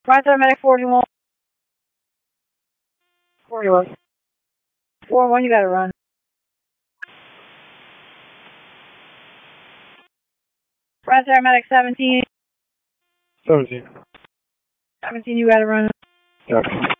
Roger, medic 41. 41. 41, you gotta run. Roger, medic 17. 17. 17, you gotta run. Copy.